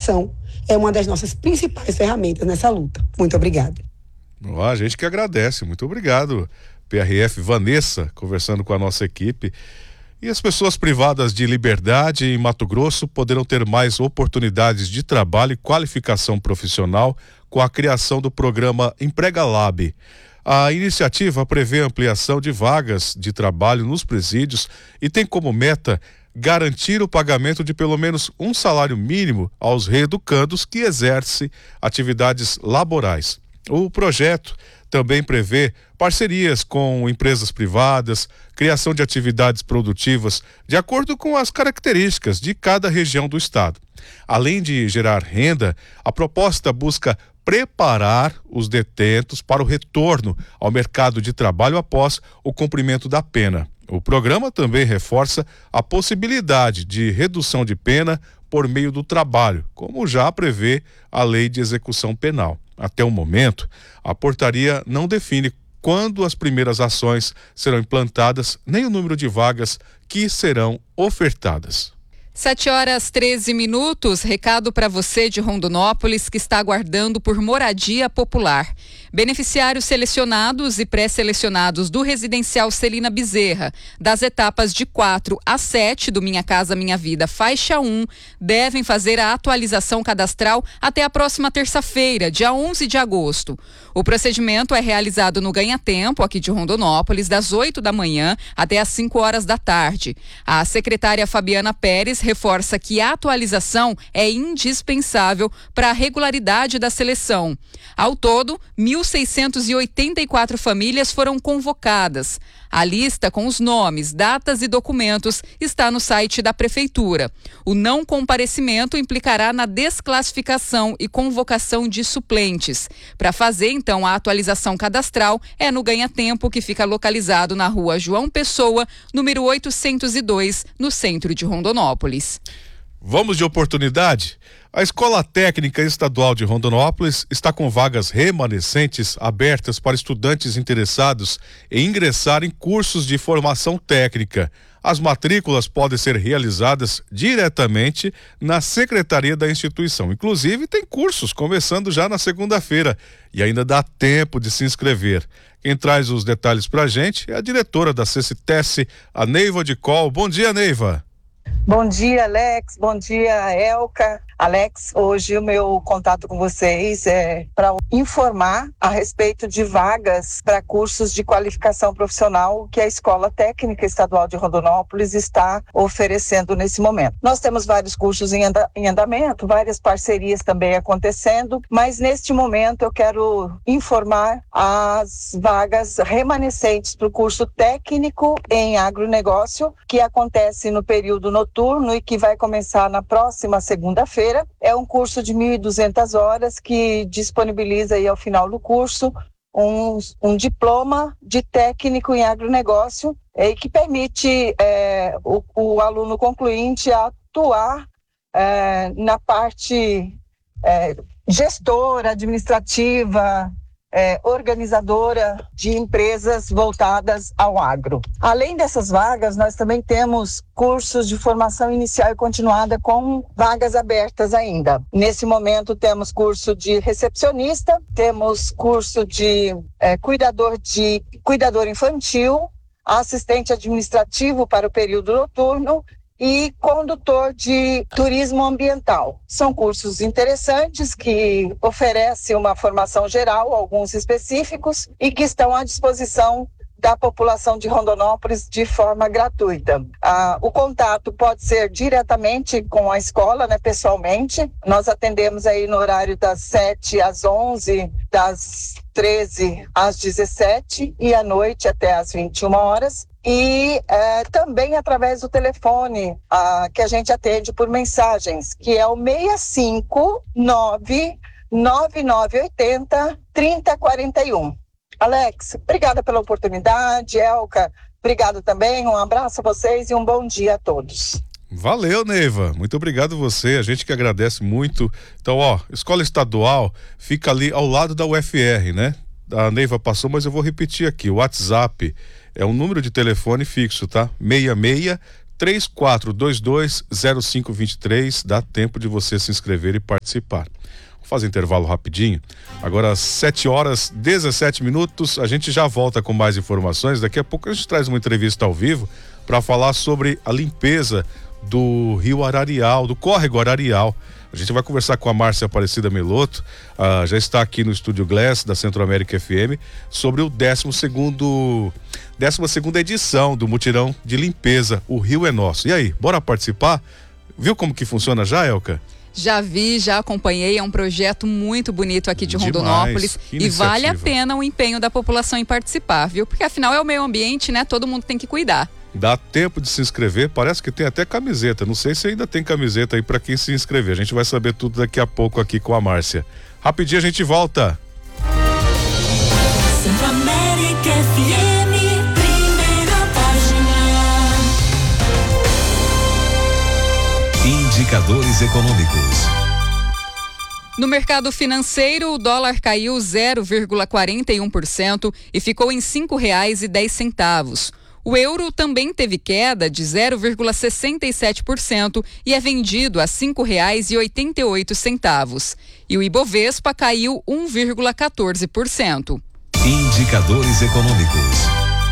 educação é uma das nossas principais ferramentas nessa luta. Muito obrigada. A gente que agradece, muito obrigado. PRF Vanessa, conversando com a nossa equipe. E as pessoas privadas de liberdade em Mato Grosso poderão ter mais oportunidades de trabalho e qualificação profissional com a criação do programa Emprega Lab. A iniciativa prevê ampliação de vagas de trabalho nos presídios e tem como meta garantir o pagamento de pelo menos um salário mínimo aos reeducandos que exercem atividades laborais. O projeto também prevê parcerias com empresas privadas, criação de atividades produtivas de acordo com as características de cada região do estado. Além de gerar renda, a proposta busca preparar os detentos para o retorno ao mercado de trabalho após o cumprimento da pena. O programa também reforça a possibilidade de redução de pena por meio do trabalho, como já prevê a Lei de Execução Penal. Até o momento, a portaria não define quando as primeiras ações serão implantadas, nem o número de vagas que serão ofertadas. 7h13. Recado para você de Rondonópolis que está aguardando por moradia popular. Beneficiários selecionados e pré-selecionados do Residencial Celina Bezerra, das etapas de 4 a 7 do Minha Casa Minha Vida, faixa 1, devem fazer a atualização cadastral até a próxima terça-feira, dia 11 de agosto. O procedimento é realizado no Ganha Tempo, aqui de Rondonópolis, das 8 da manhã até as 5 horas da tarde. A secretária Fabiana Pérez reforça que a atualização é indispensável para a regularidade da seleção. Ao todo, 1.684 famílias foram convocadas. A lista com os nomes, datas e documentos está no site da Prefeitura. O não comparecimento implicará na desclassificação e convocação de suplentes. Para fazer, então, a atualização cadastral é no Ganha Tempo, que fica localizado na rua João Pessoa, número 802, no centro de Rondonópolis. Vamos de oportunidade? A Escola Técnica Estadual de Rondonópolis está com vagas remanescentes abertas para estudantes interessados em ingressar em cursos de formação técnica. As matrículas podem ser realizadas diretamente na secretaria da instituição. Inclusive, tem cursos começando já na segunda-feira e ainda dá tempo de se inscrever. Quem traz os detalhes para a gente é a diretora da CCTES, a Neiva de Col. Bom dia, Neiva. Bom dia, Alex. Bom dia, Elka. Alex, hoje o meu contato com vocês é para informar a respeito de vagas para cursos de qualificação profissional que a Escola Técnica Estadual de Rondonópolis está oferecendo nesse momento. Nós temos vários cursos em andamento, várias parcerias também acontecendo, mas neste momento eu quero informar as vagas remanescentes para o curso técnico em agronegócio, que acontece no período noturno e que vai começar na próxima segunda-feira. É um curso de 1.200 horas que disponibiliza aí ao final do curso um diploma de técnico em agronegócio e que permite o aluno concluinte atuar na parte gestora, administrativa, organizadora de empresas voltadas ao agro. Além dessas vagas, nós também temos cursos de formação inicial e continuada com vagas abertas ainda. Nesse momento temos curso de recepcionista, temos curso de cuidador infantil, assistente administrativo para o período noturno e condutor de turismo ambiental. São cursos interessantes que oferecem uma formação geral, alguns específicos, e que estão à disposição da população de Rondonópolis de forma gratuita. O contato pode ser diretamente com a escola, pessoalmente. Nós atendemos aí no horário das 7 às 11, das 13 às 17 e à noite até às 21 horas. E também através do telefone que a gente atende por mensagens, que é o 659-9980-3041. Alex, obrigada pela oportunidade. Elka, obrigado também. Um abraço a vocês e um bom dia a todos. Valeu, Neiva. Muito obrigado você. A gente que agradece muito. Então, Escola Estadual fica ali ao lado da UFR, né? A Neiva passou, mas eu vou repetir aqui. O WhatsApp é um número de telefone fixo, tá? 66 3422-0523, dá tempo de você se inscrever e participar. Vou fazer intervalo rapidinho. Agora 7h17, a gente já volta com mais informações. Daqui a pouco a gente traz uma entrevista ao vivo para falar sobre a limpeza do Rio Ararial, do córrego Ararial. A gente vai conversar com a Márcia Aparecida Meloto, já está aqui no Estúdio Glass da Centro-América FM, sobre o 12ª edição do mutirão de limpeza O Rio é Nosso. E aí, bora participar? Viu como que funciona já, Elka? Já vi, já acompanhei, é um projeto muito bonito aqui de Rondonópolis e vale a pena o empenho da população em participar, viu? Porque afinal é o meio ambiente, né? Todo mundo tem que cuidar. Dá tempo de se inscrever, parece que tem até camiseta, não sei se ainda tem camiseta aí para quem se inscrever, a gente vai saber tudo daqui a pouco aqui com a Márcia. Rapidinho a gente volta. Centro-América FM, primeira página. Indicadores econômicos. No mercado financeiro, o dólar caiu 0,41% e ficou em R$ 5,10. O euro também teve queda de 0,67% e é vendido a R$ 5,88. E o Ibovespa caiu 1,14%. Indicadores econômicos.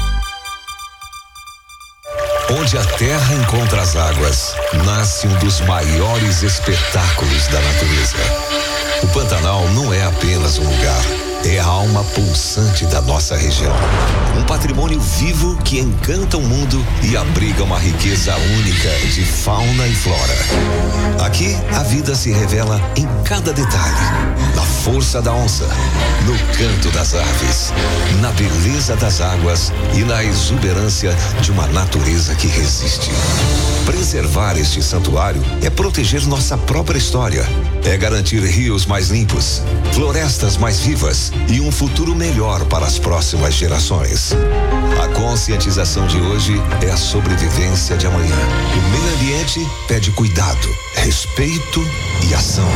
Onde a terra encontra as águas, nasce um dos maiores espetáculos da natureza. O Pantanal não é apenas um lugar, é a alma pulsante da nossa região. Um patrimônio vivo que encanta o mundo e abriga uma riqueza única de fauna e flora. Aqui, a vida se revela em cada detalhe. Na força da onça, no canto das aves, na beleza das águas e na exuberância de uma natureza que resiste. Preservar este santuário é proteger nossa própria história. É garantir rios mais limpos, florestas mais vivas e um futuro melhor para as próximas gerações. A conscientização de hoje é a sobrevivência de amanhã. O meio ambiente pede cuidado, respeito e ação.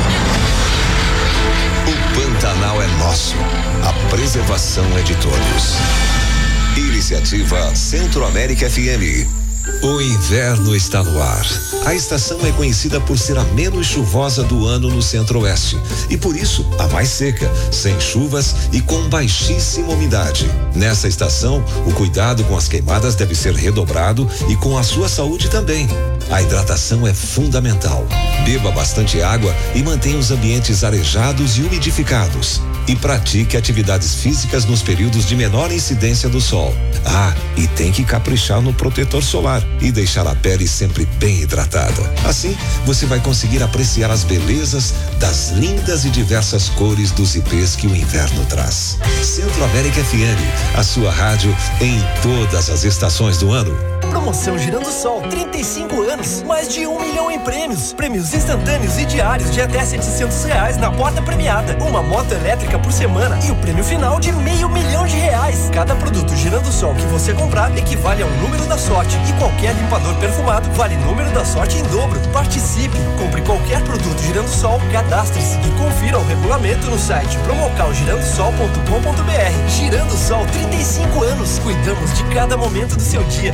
O Pantanal é nosso. A preservação é de todos. Iniciativa Centro-América FM. O inverno está no ar. A estação é conhecida por ser a menos chuvosa do ano no Centro-Oeste e por isso a mais seca, sem chuvas e com baixíssima umidade. Nessa estação, o cuidado com as queimadas deve ser redobrado e com a sua saúde também. A hidratação é fundamental. Beba bastante água e mantenha os ambientes arejados e umidificados. E pratique atividades físicas nos períodos de menor incidência do sol. Ah, e tem que caprichar no protetor solar e deixar a pele sempre bem hidratada. Assim, você vai conseguir apreciar as belezas das lindas e diversas cores dos ipês que o inverno traz. Centro-América FM, a sua rádio em todas as estações do ano. Promoção Girando Sol, 35 anos, mais de 1 milhão em prêmios. Prêmios instantâneos e diários de até R$700 na porta premiada. Uma moto elétrica por semana e o prêmio final de R$500 mil. Cada produto Girando Sol que você comprar equivale a um número da sorte e qualquer limpador perfumado vale número da sorte em dobro. Participe, compre qualquer produto Girando Sol, cadastre-se e confira o regulamento no site promocalgirandosol.com.br. Girando Sol, 35 anos, cuidamos de cada momento do seu dia.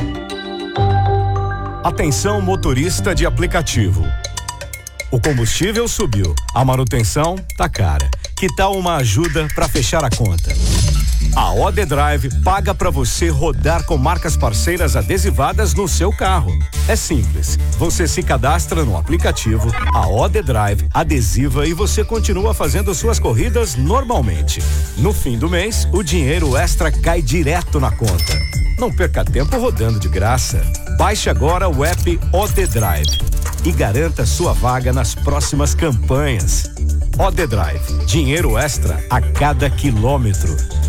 Atenção, motorista de aplicativo. O combustível subiu, a manutenção tá cara. Que tal uma ajuda para fechar a conta? A OD Drive paga para você rodar com marcas parceiras adesivadas no seu carro. É simples, você se cadastra no aplicativo, a OD Drive adesiva e você continua fazendo suas corridas normalmente. No fim do mês, o dinheiro extra cai direto na conta. Não perca tempo rodando de graça. Baixe agora o app OD Drive e garanta sua vaga nas próximas campanhas. OD Drive, dinheiro extra a cada quilômetro.